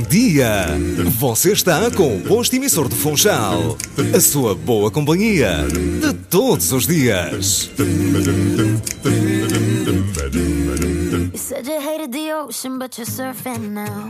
bom dia! Você está com o posto emissor do Funchal. A sua boa companhia de todos os dias. You said you hated the ocean, but you're surfing now.